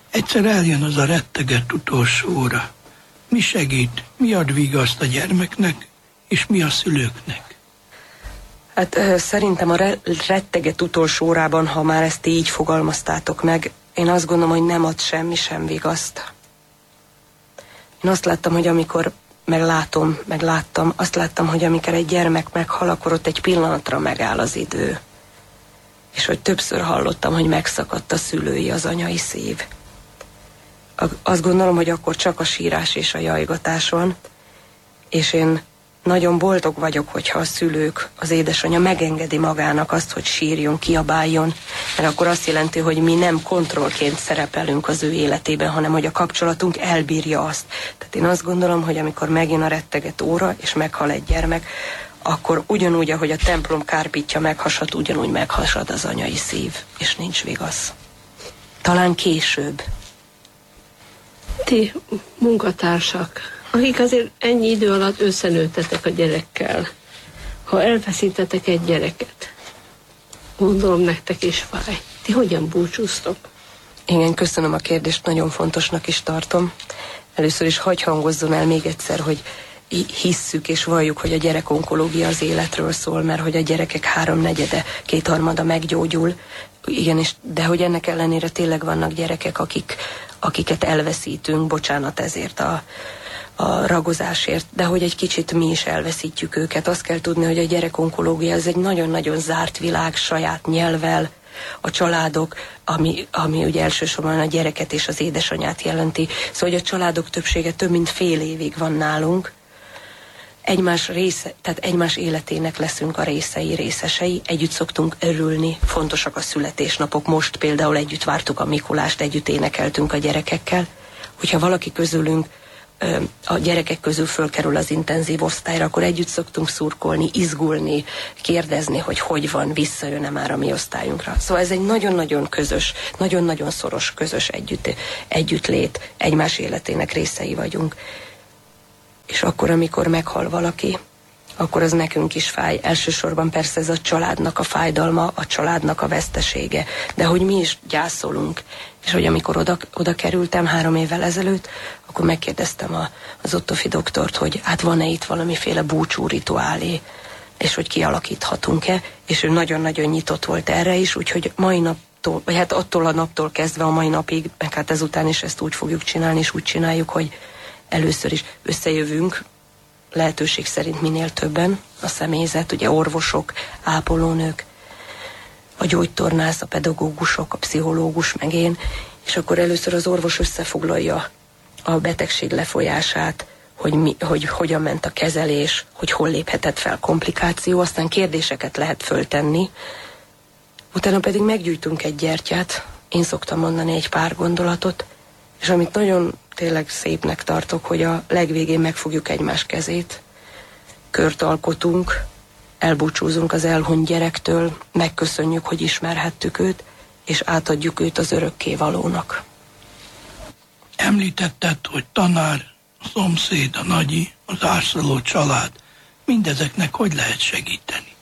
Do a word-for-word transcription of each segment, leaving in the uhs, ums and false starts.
Egyszer eljön az a rettegett utolsó óra. Mi segít, mi ad vigaszt a gyermeknek, és mi a szülőknek? Hát ö, szerintem a re- retteget utolsó órában, ha már ezt így fogalmaztátok meg, én azt gondolom, hogy nem ad semmi sem vigaszt. Én azt láttam, hogy amikor meglátom, megláttam, azt láttam, hogy amikor egy gyermek meghal, akkor ott egy pillanatra megáll az idő. És hogy többször hallottam, hogy megszakadt a szülői, az anyai szív. Azt gondolom, hogy akkor csak a sírás és a jajgatás van, és én nagyon boldog vagyok, hogyha a szülők, az édesanyja megengedi magának azt, hogy sírjon, kiabáljon, mert akkor azt jelenti, hogy mi nem kontrollként szerepelünk az ő életében, hanem hogy a kapcsolatunk elbírja azt. Tehát én azt gondolom, hogy amikor megjön a retteget óra, és meghal egy gyermek, akkor ugyanúgy, ahogy a templom kárpitja meghasad, ugyanúgy meghasad az anyai szív, és nincs vigasz. Talán később. Ti munkatársak, akik azért ennyi idő alatt összenőttetek a gyerekkel, ha elveszítetek egy gyereket, gondolom nektek is fáj. Ti hogyan búcsúztok? Igen, köszönöm a kérdést, nagyon fontosnak is tartom. Először is hagy hangozzon el még egyszer, hogy hisszük és valljuk, hogy a gyerekonkológia az életről szól, mert hogy a gyerekek háromnegyede, kétharmada meggyógyul, igen, és, de hogy ennek ellenére tényleg vannak gyerekek, akik, akiket elveszítünk, bocsánat ezért a, a ragozásért, de hogy egy kicsit mi is elveszítjük őket. Azt kell tudni, hogy a gyerekonkológia ez egy nagyon-nagyon zárt világ, saját nyelvvel, a családok, ami, ami ugye elsősorban a gyereket és az édesanyát jelenti. Szóval, hogy a családok többsége több mint fél évig van nálunk, egymás része, tehát egymás életének leszünk a részei, részesei, együtt szoktunk örülni, fontosak a születésnapok, most például együtt vártuk a Mikulást, együtt énekeltünk a gyerekekkel, hogyha valaki közülünk a gyerekek közül fölkerül az intenzív osztályra, akkor együtt szoktunk szurkolni, izgulni, kérdezni, hogy hogy van, visszajön-e már a mi osztályunkra. Szóval ez egy nagyon-nagyon közös, nagyon-nagyon szoros közös együtt, együttlét, egymás életének részei vagyunk. És akkor, amikor meghal valaki, akkor az nekünk is fáj. Elsősorban persze ez a családnak a fájdalma, a családnak a vesztesége, de hogy mi is gyászolunk. És hogy amikor oda, oda kerültem három évvel ezelőtt, akkor megkérdeztem a, az Ottofi doktort, hogy hát van-e itt valamiféle búcsú rituálé, és hogy kialakíthatunk-e, és ő nagyon-nagyon nyitott volt erre is, úgyhogy mai naptól, vagy hát attól a naptól kezdve a mai napig, meg hát ezután is ezt úgy fogjuk csinálni, és úgy csináljuk, hogy először is összejövünk, lehetőség szerint minél többen, a személyzet, ugye orvosok, ápolónők, a gyógytornász, a pedagógusok, a pszichológus, meg én, és akkor először az orvos összefoglalja a betegség lefolyását, hogy, mi, hogy hogyan ment a kezelés, hogy hol léphetett fel komplikáció, aztán kérdéseket lehet föltenni, utána pedig meggyújtunk egy gyertyát, én szoktam mondani egy pár gondolatot, és amit nagyon tényleg szépnek tartok, hogy a legvégén megfogjuk egymás kezét, kört alkotunk, elbúcsúzunk az elhunyt gyerektől, megköszönjük, hogy ismerhettük őt, és átadjuk őt az örökkévalónak. Említetted, hogy tanár, a szomszéd, a nagyi, az árszaló család, mindezeknek hogy lehet segíteni?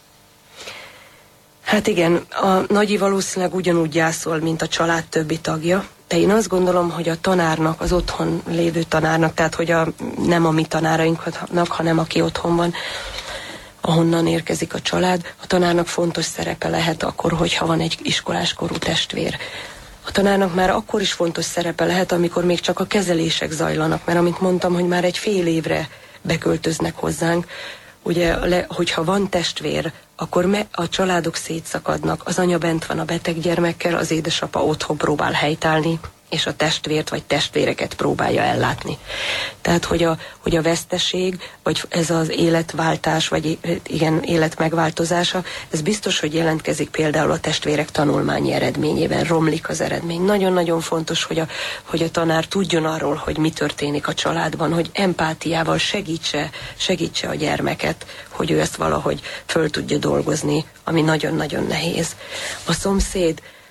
Hát igen, a nagyi valószínűleg ugyanúgy gyászol, mint a család többi tagja, de én azt gondolom, hogy a tanárnak, az otthon lévő tanárnak, tehát hogy a, nem a mi tanárainknak, hanem aki otthon van, ahonnan érkezik a család, a tanárnak fontos szerepe lehet akkor, hogyha van egy iskoláskorú testvér. A tanárnak már akkor is fontos szerepe lehet, amikor még csak a kezelések zajlanak, mert amit mondtam, hogy már egy fél évre beköltöznek hozzánk, ugye, le, hogyha van testvér, akkor me, a családok szétszakadnak, az anya bent van a beteg gyermekkel, az édesapa otthon próbál helytállni, és a testvért vagy testvéreket próbálja ellátni. Tehát, hogy a, hogy a veszteség, vagy ez az életváltás, vagy igen, élet megváltozása, ez biztos, hogy jelentkezik például a testvérek tanulmányi eredményében, romlik az eredmény. Nagyon-nagyon fontos, hogy a, hogy a tanár tudjon arról, hogy mi történik a családban, hogy empátiával segítse, segítse a gyermeket, hogy ő ezt valahogy föl tudja dolgozni, ami nagyon-nagyon nehéz. A szomszéd,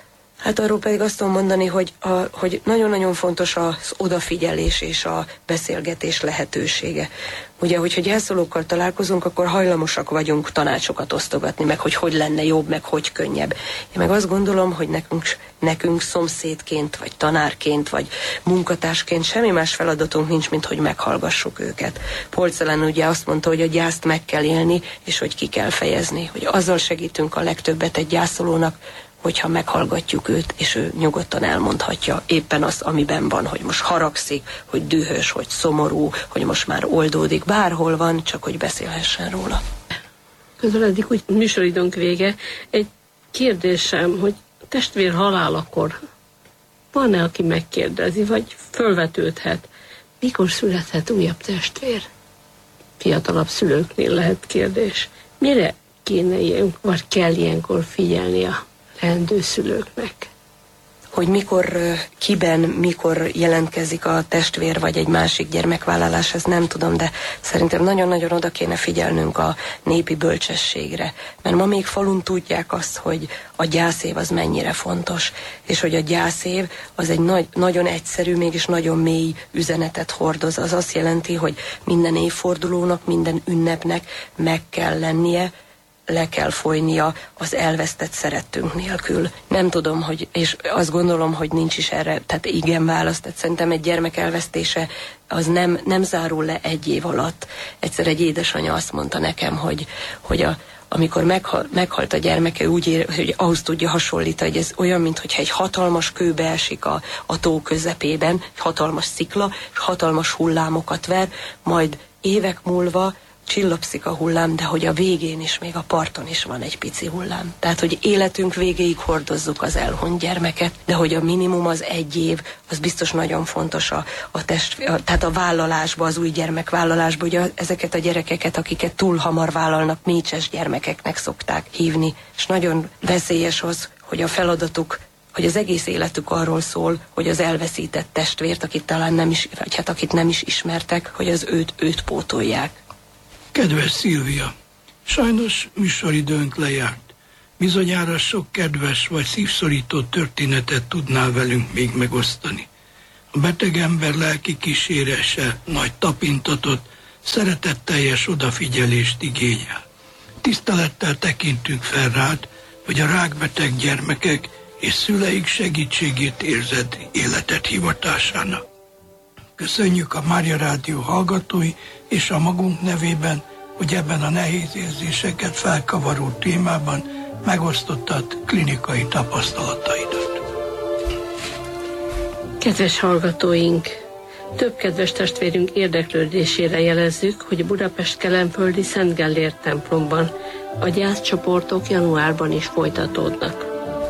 Hát arról pedig azt tudom mondani, hogy, a, hogy nagyon-nagyon fontos az odafigyelés és a beszélgetés lehetősége. Ugye, hogyha gyászolókkal találkozunk, akkor hajlamosak vagyunk tanácsokat osztogatni, meg hogy hogy lenne jobb, meg hogy könnyebb. Én meg azt gondolom, hogy nekünk, nekünk szomszédként, vagy tanárként, vagy munkatársként semmi más feladatunk nincs, mint hogy meghallgassuk őket. Porcelán ugye azt mondta, hogy a gyászt meg kell élni, és hogy ki kell fejezni. Hogy azzal segítünk a legtöbbet egy gyászolónak, hogyha meghallgatjuk őt, és ő nyugodtan elmondhatja éppen azt, amiben van, hogy most haragszik, hogy dühös, hogy szomorú, hogy most már oldódik, bárhol van, csak hogy beszélhessen róla. Közeledik úgy műsoridőnk vége. Egy kérdésem, hogy testvér halálakor van-e, aki megkérdezi, vagy fölvetődhet, mikor születhet újabb testvér? Fiatalabb szülőknél lehet kérdés. Mire kéne ilyen, vagy kell ilyenkor figyelni a leendő szülőknek? Hogy mikor, kiben, mikor jelentkezik a testvér vagy egy másik gyermekvállalás, ezt nem tudom, de szerintem nagyon-nagyon oda kéne figyelnünk a népi bölcsességre. Mert ma még falun tudják azt, hogy a gyászév az mennyire fontos, és hogy a gyászév az egy nagy, nagyon egyszerű, mégis nagyon mély üzenetet hordoz. Az azt jelenti, hogy minden évfordulónak, minden ünnepnek meg kell lennie, le kell folynia az elvesztett szerettünk nélkül. Nem tudom, hogy, és azt gondolom, hogy nincs is erre, tehát igen választ, tehát szerintem egy gyermek elvesztése az nem, nem zárul le egy év alatt. Egyszer egy édesanyja azt mondta nekem, hogy, hogy a, amikor meghal, meghalt a gyermeke, úgy ér, hogy ahhoz tudja hasonlítani, hogy ez olyan, mintha egy hatalmas kő beesik a, a tó közepében, egy hatalmas szikla, és hatalmas hullámokat ver, majd évek múlva csillapszik a hullám, de hogy a végén is, még a parton is van egy pici hullám. Tehát, hogy életünk végéig hordozzuk az elhunyt gyermeket, de hogy a minimum az egy év, az biztos nagyon fontos a, a test, a, tehát a vállalásba, az új gyermekvállalásba, ugye ezeket a gyerekeket, akiket túl hamar vállalnak, mécses gyermekeknek szokták hívni, és nagyon veszélyes az, hogy a feladatuk, hogy az egész életük arról szól, hogy az elveszített testvért, akit talán nem is, vagy hát akit nem is ismertek, hogy az őt, őt pótolják. Kedves Szilvia, sajnos műsoridőnk lejárt. Bizonyára sok kedves vagy szívszorító történetet tudnál velünk még megosztani. A beteg ember lelki kísérése nagy tapintatot, szeretetteljes odafigyelést igényel. Tisztelettel tekintünk fel rád, hogy a rákbeteg gyermekek és szüleik segítségét érzed életed hivatásának. Köszönjük a Mária Rádió hallgatói és a magunk nevében, hogy ebben a nehéz érzéseket felkavaró témában megosztottad klinikai tapasztalataidat. Kedves hallgatóink! Több kedves testvérünk érdeklődésére jelezzük, hogy Budapest kelenföldi Szent Gellért templomban a gyászcsoportok januárban is folytatódnak.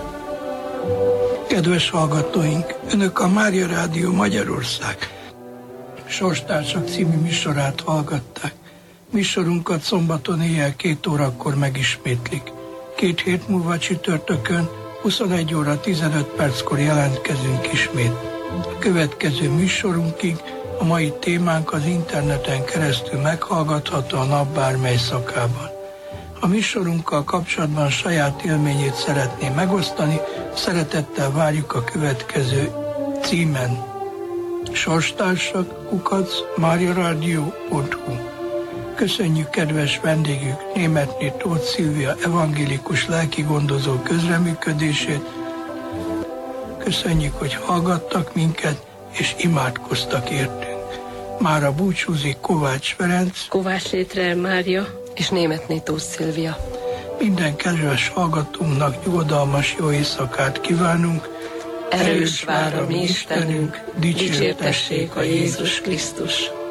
Kedves hallgatóink! Önök a Mária Rádió Magyarország Sorstársak című műsorát hallgatták. Műsorunkat szombaton éjjel két órakor megismétlik. Két hét múlva csütörtökön huszonegy óra tizenöt perckor jelentkezünk ismét. A következő műsorunkig a mai témánk az interneten keresztül meghallgatható a nap bármely szakában. A műsorunkkal kapcsolatban saját élményét szeretné megosztani, szeretettel várjuk a következő címen. Sorstársak kukac mariaradio pont hu. Köszönjük kedves vendégük Németné Tóth Szilvia evangélikus lelkigondozó közreműködését. Köszönjük, hogy hallgattak minket és imádkoztak értünk. Mára búcsúzik Kovács Ferenc, Kovács Létre Mária és Németné Tóth Szilvia. Minden kedves hallgatónknak nyugodalmas jó éjszakát kívánunk. Erős vár a mi Istenünk, dicsértessék a Jézus Krisztus.